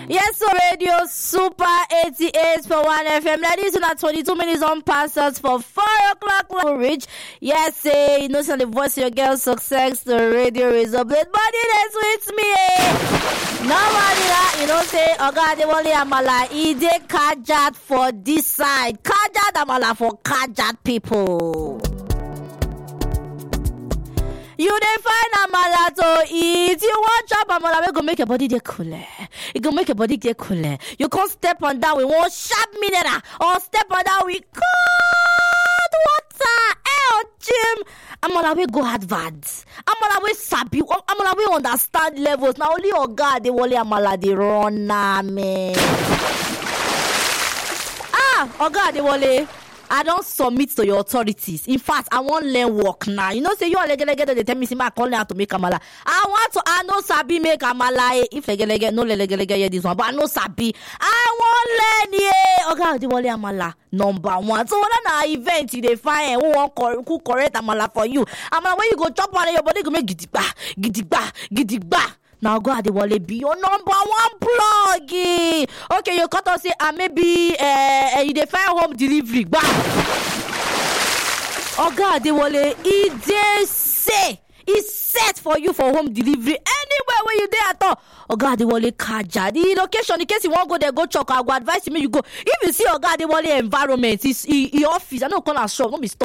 Yes, so Radio Super 88 for 1 FM. Ladies, not 22 minutes on passes for 4 o'clock. We'll reach. Yes, you know, so the voice of your girl success. The radio is a blade body that's with me. Normally, you know, say, oh God, they only amala. Ide kajat for this side. Kajat amala for kajat people. You dey find amala to eat. You want chop amala, we go make your body dey cooler. It go make your body dey cooler. You can't step on that with one sharp mineral or step on that with cold water. Jim, amala we go advance. Amala we sabi. Amala we understand levels. Now only your God they wole amala they run na me. Oga they wole. I don't submit to your authorities. In fact, I won't learn work now. You know, say you are legge, they tell me, I call how to make amala. I know sabi make amala. If legge, no legge, this one, but I know sabi. I won't learn, yeah. Okay, the wole amala number 1. So, when an event, they find who correct amala for you. Amala, when you go chop on your body, go make gidigba. Now go at the wall be your number 1 plug. Okay, you cut us say maybe you define home delivery. Bah. Oh God, the wall they say it's set for you for home delivery anywhere where you there at all. Oh God, the wall kaja. The location in case you want go there, go check. I go advise you, you go. If you see oh God, the wall environment is office. I don't call a shop, don't be stop.